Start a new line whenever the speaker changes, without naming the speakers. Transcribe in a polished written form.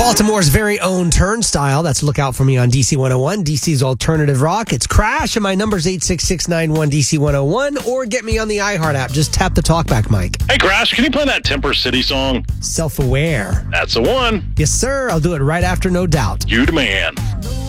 Baltimore's very own Turnstile. That's Look Out For Me on DC 101, DC's Alternative Rock. It's Crash, and my number's 86691DC 101, or get me on the iHeart app. Just tap the talkback mic.
Hey, Crash, can you play that Temper City song?
Self-Aware.
That's the one.
Yes, sir. I'll do it right after No Doubt.
You the man.